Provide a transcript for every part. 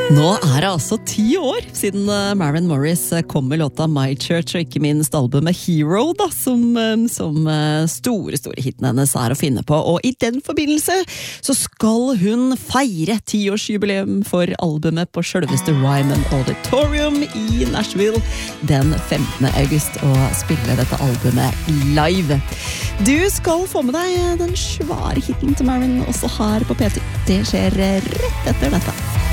Nå det altså 10 år siden Maren Morris kom med låta My Church, og ikke minst albumet Hero, da, som store hiten hennes å finne på. Og i den forbindelse så skal hun feire 10-årsjubileum for albumet på selveste Ryman Auditorium i Nashville den 15. august, og spille dette albumet live. Du skal få med deg den svære hiten til Maren også her på P10. Det skjer rett etter dette.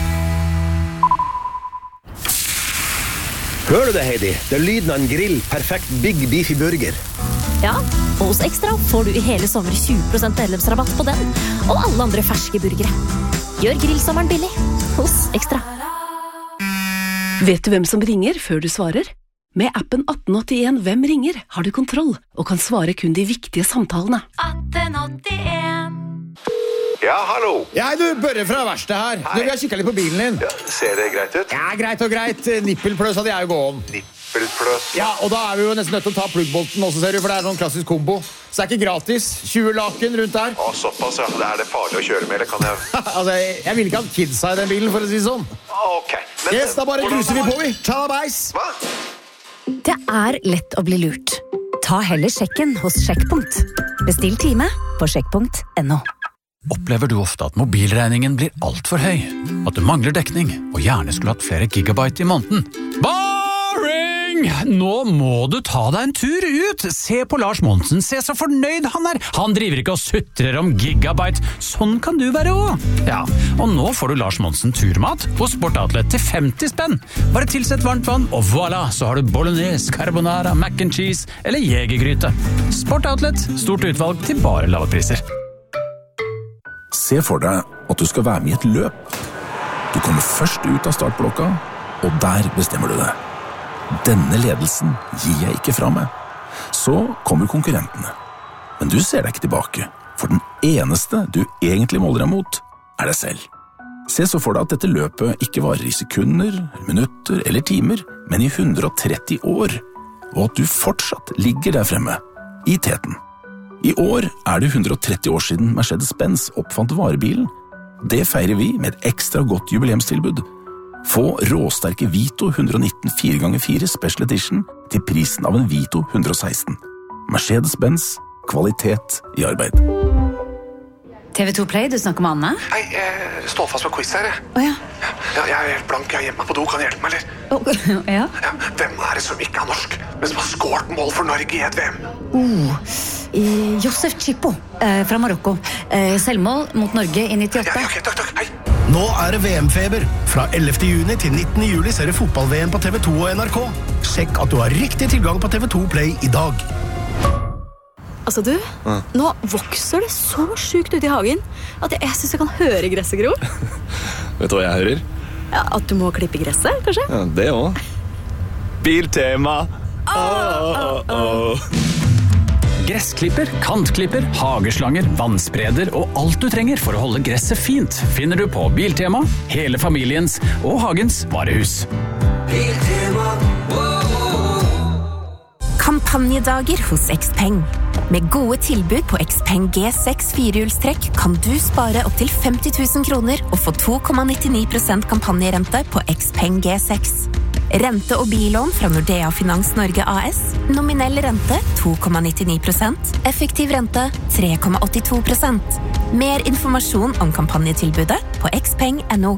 Hører du det, Heidi? Det lyden av en grill, perfekt Big Beefy burger. Ja, og hos Extra får du i hele sommer 20% medlemsrabatt på den, og alle andre ferske burgere. Gjør grillsommeren billig hos Extra. Vet du hvem som ringer før du svarer? Med appen 1881 Hvem ringer har du kontroll, og kan svare kun de viktige samtalene. 1881. Ja, hallo. Ja, du, Børre fra verkstedet her. Du, vi har kikket litt på bilen din. Ja, ser det greit ut? Ja, greit og greit. Nippelpløs hadde jeg jo gå om. Nippelpløs? Ja, og da vi jo nesten nødt til å ta pluggbolten også, ser du, for det sånn klassisk kombo. Så det ikke gratis. 20 laken rundt her. Å, såpass, ja. Det farlig å kjøre med, eller kan jeg... Altså, jeg vil ikke ha kidsa i den bilen, for å si sånn. Ok. Men, Yes, da bare gruser vi på, vi. Tjalabais. Hva? Det lett å bli lurt. Ta heller sjekken hos Sjekkpunkt. Bestill time på sjekkpunkt.no. Opplever du ofte at mobilregningen blir alt for høy? At du mangler dekning, og gjerne skulle hatt flere gigabyte i måneden? Boring! Nå må du ta deg en tur ut! Se på Lars Monsen, se så fornøyd han Han driver ikke og sutrer om gigabyte. Sånn kan du være også. Ja, og nå får du Lars Monsen turmat hos Sportoutlet til 50 spenn. Bare tilsett varmt vann, og voilà, så har du bolognese, carbonara, mac and cheese eller jegergryte. Sportoutlet, stort utvalg til bare lave priser. Se for deg at du skal være med i et løp. Du kommer først ut av startblokka, og der bestemmer du deg. Denne ledelsen gir jeg ikke fra meg. Så kommer konkurrentene. Men du ser deg ikke tilbake, for den eneste du egentlig måler deg mot, deg selv. Se så for deg at dette løpet ikke varer i sekunder, minutter eller timer, men i 130 år, og at du fortsatt ligger der fremme, i teten. I år det 130 år siden Mercedes-Benz oppfant varebilen. Det feirer vi med et ekstra godt jubileumstilbud. Få råsterke Vito 119 4x4 Special Edition til prisen av en Vito 116. Mercedes-Benz, kvalitet i arbeid. TV2 Play, du snakker med Anne? Hei, jeg står fast med quiz her, jeg. Åja. Ja, jeg helt blank, jeg hjemme på do, kan du hjelpe meg, eller? Ja. Ja, hvem det som ikke norsk, men som har skåret mål for Norge i et VM? Josef Chipo fra Marokko. Selvmål mot Norge i 98. Ja, ok, takk, hei. Nå det VM-feber. Fra 11. juni til 19. juli ser du fotball-VM på TV2 og NRK. Sjekk at du har riktig tilgang på TV2 Play i dag. Altså du, nå vokser det så sjukt ut i hagen at jeg synes jeg kan høre gresset gro. Vet du hva jeg hører? Ja, at du må klippe gresset, kanskje? Ja, det også. Biltema! Gressklipper, kantklipper, hageslanger, vannspreder og alt du trenger for å holde gresset fint finner du på Biltema, hele familiens og hagens varehus. Biltema, Kampanjedager hos Xpeng. Med gode tilbud på Xpeng G6 firehjulstrekk kan du spare opp til 50 000 kroner og få 2,99% kampanjerente på Xpeng G6. Rente- og billån fra Nordea Finans Norge AS. Nominell rente 2,99%. Effektiv rente 3,82%. Mer informasjon om kampanjetilbudet på xpeng.no.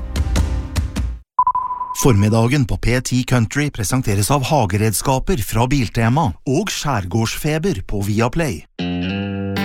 Formiddagen på P10 Country presenteres av hageredskaper fra Biltema og skjærgårdsfeber på Viaplay.